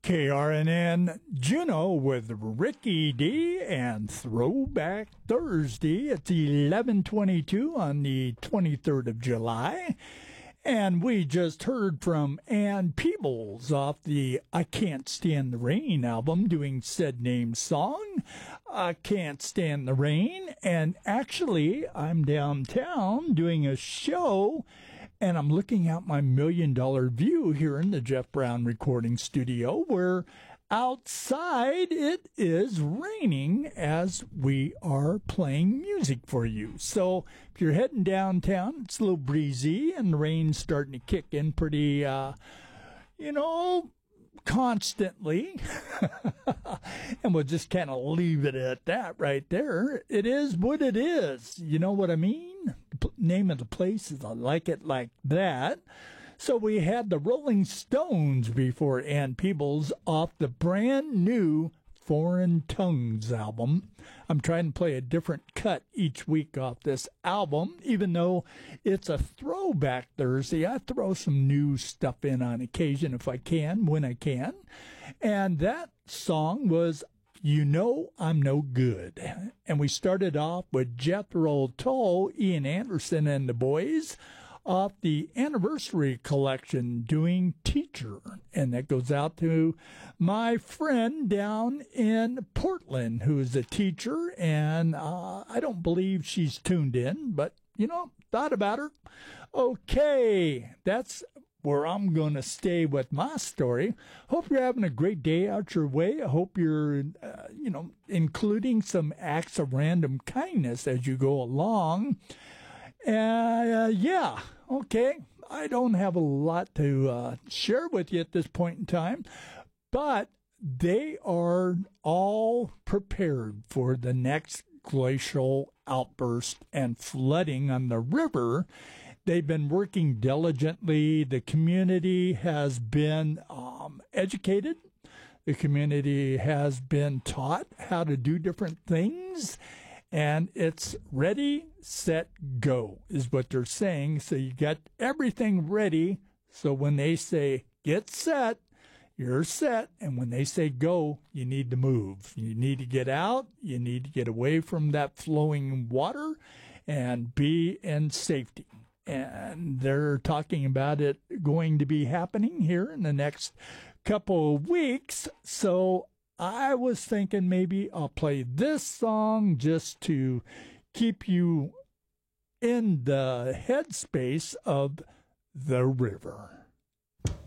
KRNN Juneau with Ricky D and Throwback Thursday. It's 11:22 on the 23rd of July. And we just heard from Ann Peebles off the I Can't Stand the Rain album doing said name song, I Can't Stand the Rain. And actually, I'm downtown doing a show, and I'm looking out my $1 million view here in the Jeff Brown recording studio, where outside it is raining as we are playing music for you. So if you're heading downtown, it's a little breezy and the rain's starting to kick in pretty, constantly. And we'll just kind of leave it at that right there. It is what it is. You know what I mean? The name of the place is I Like It Like That. So we had the Rolling Stones before Ann Peebles off the brand new Foreign Tongues album. I'm trying to play a different cut each week off this album, even though it's a throwback Thursday. I throw some new stuff in on occasion if I can, when I can. And that song was You Know I'm No Good. And we started off with Jethro Tull, Ian Anderson and the Boys, off the anniversary collection doing Teacher. And that goes out to my friend down in Portland who is a teacher, and I don't believe she's tuned in, but thought about her. Okay, that's where I'm going to stay with my story. Hope you're having a great day out your way. I hope you're including some acts of random kindness as you go along. Okay. I don't have a lot to share with you at this point in time, but they are all prepared for the next glacial outburst and flooding on the river. They've been working diligently. The community has been educated. The community has been taught how to do different things. And it's ready, set, go is what they're saying. So you got everything ready. So when they say get set, you're set. And when they say go, you need to move. You need to get out. You need to get away from that flowing water and be in safety. And they're talking about it going to be happening here in the next couple of weeks. So I was thinking maybe I'll play this song just to keep you in the headspace of the river.